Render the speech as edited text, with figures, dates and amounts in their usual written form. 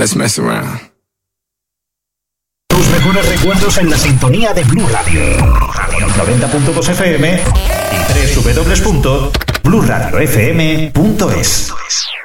let's mess around. Tus mejores recuerdos en la sintonía de Blue Radio. 90.2 FM y www.blueradiofm.es.